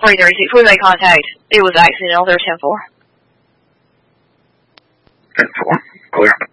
336, we made contact. It was accidental. There's 10-4. 10-4. Clear.